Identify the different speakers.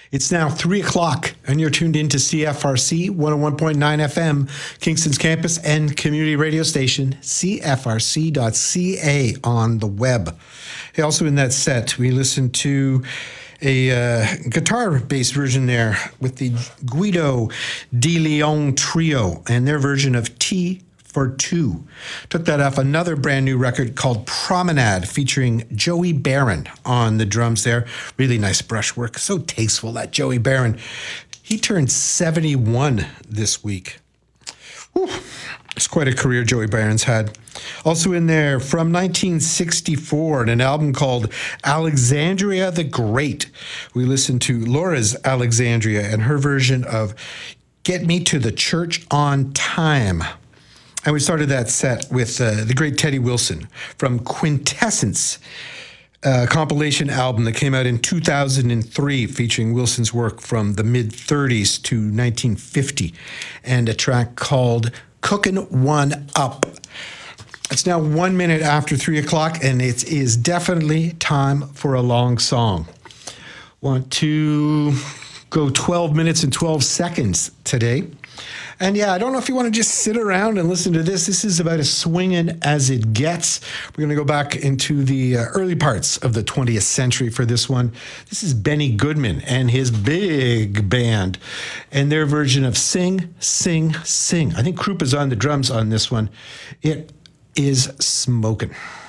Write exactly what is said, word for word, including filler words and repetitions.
Speaker 1: It's now three o'clock, and you're tuned in to C F R C one oh one point nine F M, Kingston's campus and community radio station, C F R C dot C A on the web. Hey, also in that set, we listened to a uh, guitar-based version there with the Guido de Leon Trio and their version of T for Two. Took that off another brand new record called Promenade, featuring Joey Barron on the drums there. Really nice brushwork. So tasteful, that Joey Barron. He turned seventy-one this week. Whew. It's quite a career Joey Barron's had. Also in there, from nineteen sixty-four, an album called Alexandria the Great. We listened to Laura's Alexandria and her version of Get Me to the Church on Time. And we started that set with uh, the great Teddy Wilson from Quintessence, a compilation album that came out in two thousand three featuring Wilson's work from the mid-thirties to nineteen fifty, and a track called Cookin' One Up. It's now one minute after three o'clock, and it is definitely time for a long song. Want to go twelve minutes and twelve seconds today. And yeah, I don't know if you want to just sit around and listen to this. This is about as swinging as it gets. We're going to go back into the uh, early parts of the twentieth century for this one. This is Benny Goodman and his big band and their version of Sing, Sing, Sing. I think Krupp is on the drums on this one. It is smoking.